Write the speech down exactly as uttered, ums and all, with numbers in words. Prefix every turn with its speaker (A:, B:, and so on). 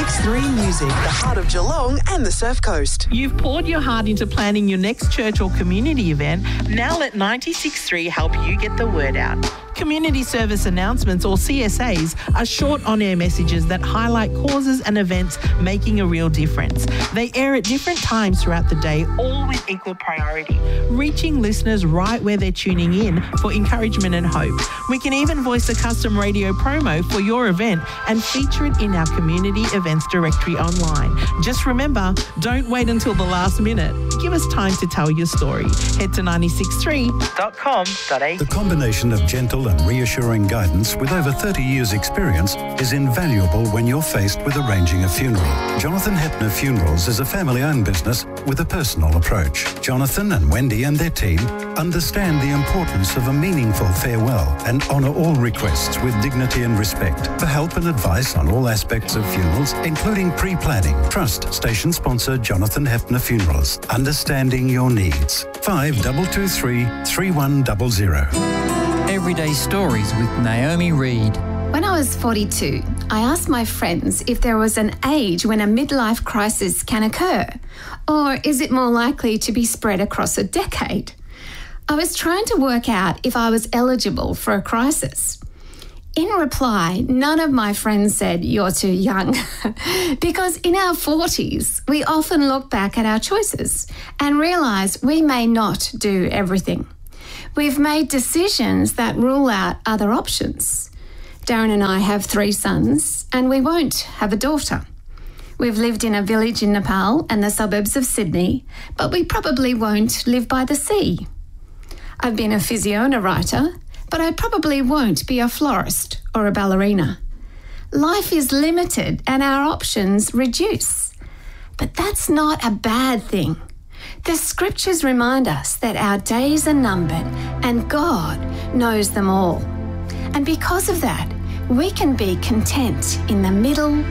A: ninety-six point three Music, the heart of Geelong and the Surf Coast.
B: You've poured your heart into planning your next church or community event. Now let ninety-six point three help you get the word out. Community service announcements, or C S As, are short on-air messages that highlight causes and events making a real difference. They air at different times throughout the day, all with equal priority, reaching listeners right where they're tuning in for encouragement and hope. We can even voice a custom radio promo for your event and feature it in our community events directory online. Just remember, don't wait until the last minute. Give us time to tell your story. Head to ninety-six point three dot com dot a u.
C: The combination of gentle and reassuring guidance with over thirty years' experience is invaluable when you're faced with arranging a funeral. Jonathan Hepner Funerals is a family-owned business with a personal approach. Jonathan and Wendy and their team understand the importance of a meaningful farewell and honour all requests with dignity and respect. For help and advice on all aspects of funerals, including pre-planning, trust station sponsor Jonathan Hepner Funerals. Understanding your needs. five two two three, three one zero zero.
D: Everyday Stories with Naomi Reid.
E: When I was forty-two, I asked my friends if there was an age when a midlife crisis can occur, or is it more likely to be spread across a decade? I was trying to work out if I was eligible for a crisis. In reply, none of my friends said, "You're too young," because in our forties, we often look back at our choices and realise we may not do everything. We've made decisions that rule out other options. Darren and I have three sons, and we won't have a daughter. We've lived in a village in Nepal and the suburbs of Sydney, but we probably won't live by the sea. I've been a physio and a writer, but I probably won't be a florist or a ballerina. Life is limited and our options reduce. But that's not a bad thing. The scriptures remind us that our days are numbered and God knows them all. And because of that, we can be content in the middle